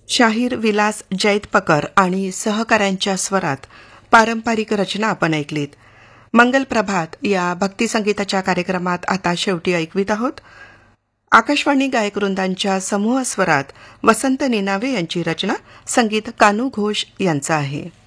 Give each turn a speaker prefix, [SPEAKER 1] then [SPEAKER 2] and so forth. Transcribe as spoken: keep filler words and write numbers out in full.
[SPEAKER 1] शाहीर विलास जैतपकर आणि सहकाऱ्यांच्या स्वरात पारंपरिक रचना आपण ऐकलीत. मंगल प्रभात या भक्तिसंगीताच्या कार्यक्रमात आता शेवटी ऐकवीत आहोत. आकाशवाणी गायकवृंदांच्या समूह स्वरात वसंत निनावे यांची रचना, संगीत कानू घोष यांचं आहे.